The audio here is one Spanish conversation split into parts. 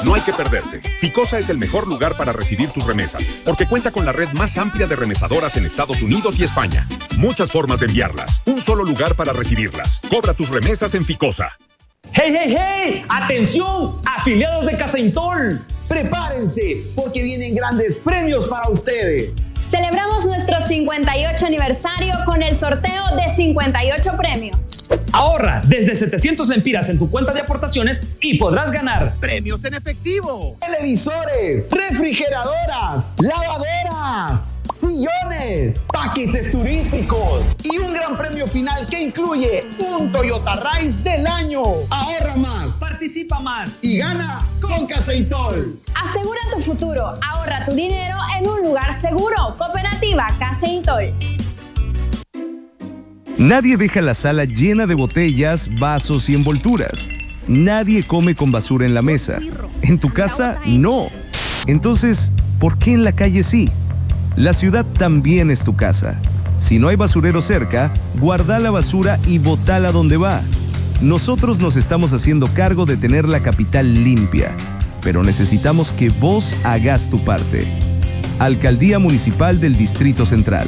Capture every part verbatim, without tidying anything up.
No hay que perderse. Ficosa es el mejor lugar para recibir tus remesas, porque cuenta con la red más amplia de remesadoras en Estados Unidos y España. Muchas formas de enviarlas. Un solo lugar para recibirlas. Cobra tus remesas en Ficosa. ¡Hey, hey, hey! ¡Atención! ¡Afiliados de Casa Intol! ¡Prepárense! Porque vienen grandes premios para ustedes. Celebramos nuestro cincuenta y ocho aniversario con el sorteo de cincuenta y ocho premios. Ahorra desde setecientos lempiras en tu cuenta de aportaciones y podrás ganar premios en efectivo, televisores, refrigeradoras, lavadoras, sillones, paquetes turísticos y un gran premio final que incluye un Toyota Rise del año. Ahorra más, participa más y gana con Casa Intol. Asegura tu futuro, ahorra tu dinero en un lugar seguro. Cooperativa Casa Intol. Nadie deja la sala llena de botellas, vasos y envolturas. Nadie come con basura en la mesa. En tu casa, no. Entonces, ¿por qué en la calle sí? La ciudad también es tu casa. Si no hay basurero cerca, guarda la basura y botala donde va. Nosotros nos estamos haciendo cargo de tener la capital limpia, pero necesitamos que vos hagas tu parte. Alcaldía Municipal del Distrito Central.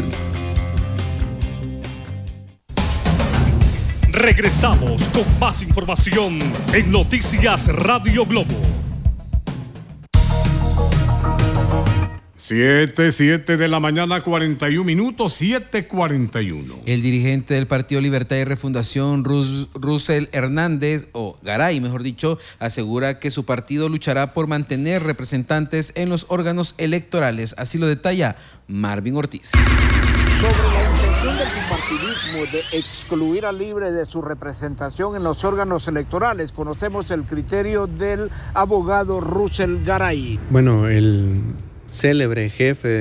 Regresamos con más información en Noticias Radio Globo. Siete, siete de la mañana, cuarenta y un minutos, siete cuarenta y uno. El dirigente del Partido Libertad y Refundación, Rus, Russell Hernández, o Garay, mejor dicho, asegura que su partido luchará por mantener representantes en los órganos electorales. Así lo detalla Marvin Ortiz. Sobre la intención del bipartidismo de excluir a Libre de su representación en los órganos electorales, conocemos el criterio del abogado Russell Garay. Bueno, el célebre jefe